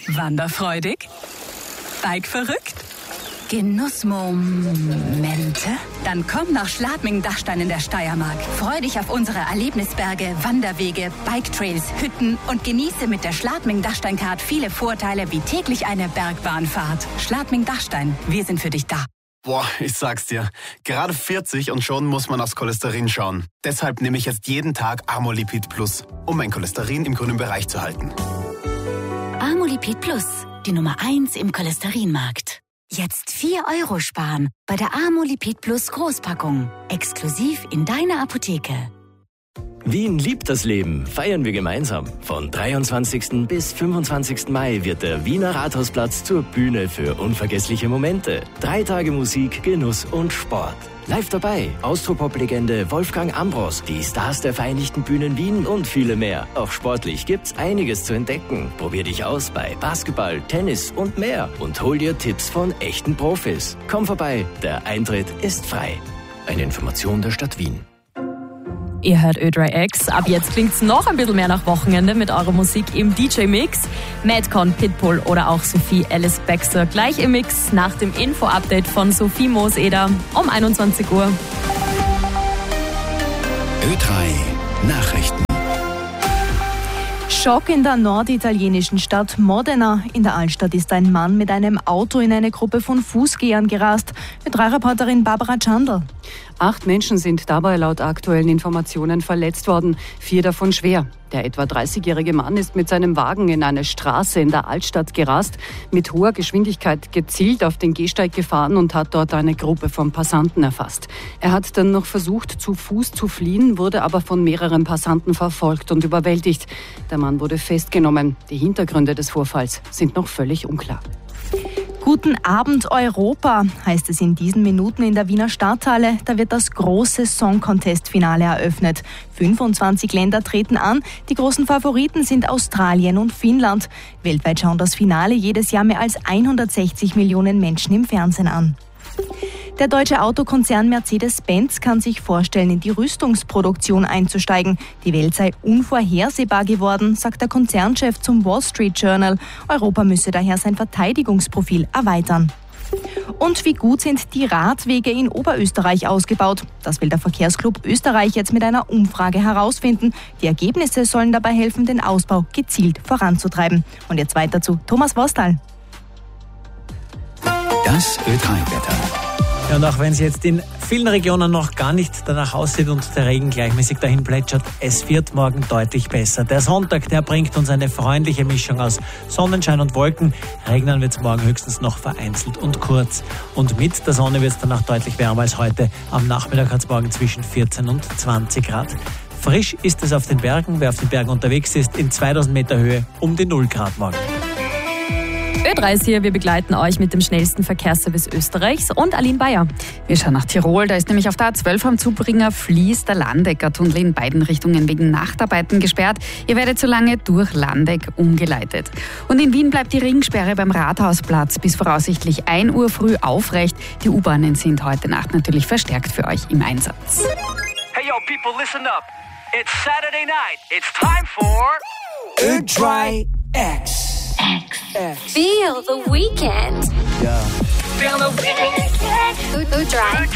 Wanderfreudig? Bikeverrückt? Genussmomente? Dann komm nach Schladming-Dachstein in der Steiermark. Freu dich auf unsere Erlebnisberge, Wanderwege, Biketrails, Hütten und genieße mit der Schladming-Dachstein-Card viele Vorteile wie täglich eine Bergbahnfahrt. Schladming-Dachstein, wir sind für dich da. Boah, ich sag's dir, gerade 40 und schon muss man aufs Cholesterin schauen. Deshalb nehme ich jetzt jeden Tag Amolipid Plus, um mein Cholesterin im grünen Bereich zu halten. Amolipid Plus, die Nummer 1 im Cholesterinmarkt. Jetzt 4 € sparen bei der Amolipid Plus Großpackung. Exklusiv in deiner Apotheke. Wien liebt das Leben, feiern wir gemeinsam. Von 23. bis 25. Mai wird der Wiener Rathausplatz zur Bühne für unvergessliche Momente. 3 Tage Musik, Genuss und Sport. Live dabei Austropop-Legende Wolfgang Ambros, die Stars der Vereinigten Bühnen Wien und viele mehr. Auch sportlich gibt's einiges zu entdecken. Probier dich aus bei Basketball, Tennis und mehr und hol dir Tipps von echten Profis. Komm vorbei, der Eintritt ist frei. Eine Information der Stadt Wien. Ihr hört Ö3X. Ab jetzt klingt's noch ein bisschen mehr nach Wochenende mit eurer Musik im DJ-Mix. Madcon, Pitbull oder auch Sophie Alice Baxter gleich im Mix nach dem Info-Update von Sophie Mooseder um 21 Uhr. Ö3 Nachrichten. Schock in der norditalienischen Stadt Modena. In der Altstadt ist ein Mann mit einem Auto in eine Gruppe von Fußgehern gerast. Ö3-Reporterin Barbara Chandl. 8 Menschen sind dabei laut aktuellen Informationen verletzt worden, 4 davon schwer. Der etwa 30-jährige Mann ist mit seinem Wagen in eine Straße in der Altstadt gerast, mit hoher Geschwindigkeit gezielt auf den Gehsteig gefahren und hat dort eine Gruppe von Passanten erfasst. Er hat dann noch versucht, zu Fuß zu fliehen, wurde aber von mehreren Passanten verfolgt und überwältigt. Der Mann wurde festgenommen. Die Hintergründe des Vorfalls sind noch völlig unklar. Guten Abend Europa, heißt es in diesen Minuten in der Wiener Stadthalle. Da wird das große Song-Contest-Finale eröffnet. 25 Länder treten an. Die großen Favoriten sind Australien und Finnland. Weltweit schauen das Finale jedes Jahr mehr als 160 Millionen Menschen im Fernsehen an. Der deutsche Autokonzern Mercedes-Benz kann sich vorstellen, in die Rüstungsproduktion einzusteigen. Die Welt sei unvorhersehbar geworden, sagt der Konzernchef zum Wall Street Journal. Europa müsse daher sein Verteidigungsprofil erweitern. Und wie gut sind die Radwege in Oberösterreich ausgebaut? Das will der Verkehrsclub Österreich jetzt mit einer Umfrage herausfinden. Die Ergebnisse sollen dabei helfen, den Ausbau gezielt voranzutreiben. Und jetzt weiter zu Thomas Vostal. Das Ö3-Wetter. Ja, und auch wenn es jetzt in vielen Regionen noch gar nicht danach aussieht und der Regen gleichmäßig dahin plätschert, es wird morgen deutlich besser. Der Sonntag, der bringt uns eine freundliche Mischung aus Sonnenschein und Wolken. Regnen wird es morgen höchstens noch vereinzelt und kurz. Und mit der Sonne wird es danach deutlich wärmer als heute. Am Nachmittag hat es morgen zwischen 14 und 20 Grad. Frisch ist es auf den Bergen. Wer auf den Bergen unterwegs ist, in 2000 Meter Höhe um die 0 Grad morgen. Ö3 ist hier, wir begleiten euch mit dem schnellsten Verkehrsservice Österreichs und Aline Bayer. Wir schauen nach Tirol, da ist nämlich auf der A12 am Zubringer Fließ der Landecker-Tunnel in beiden Richtungen wegen Nachtarbeiten gesperrt. Ihr werdet so lange durch Landeck umgeleitet. Und in Wien bleibt die Ringssperre beim Rathausplatz bis voraussichtlich 1 Uhr früh aufrecht. Die U-Bahnen sind heute Nacht natürlich verstärkt für euch im Einsatz. Hey yo people, listen up. It's Saturday night. It's time for Ö3X. Feel the weekend. Ja. Feel the weekend.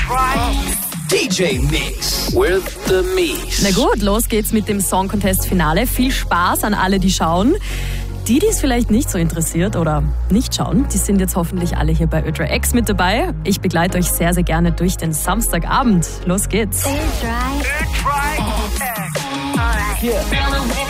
DJ Mix with the Mies. Na gut, los geht's mit dem Song Contest Finale. Viel Spaß an alle, die schauen. Die es vielleicht nicht so interessiert oder nicht schauen, die sind jetzt hoffentlich alle hier bei Ö3X mit dabei. Ich begleite euch sehr, sehr gerne durch den Samstagabend. Los geht's. Ö3X. Feel the weekend.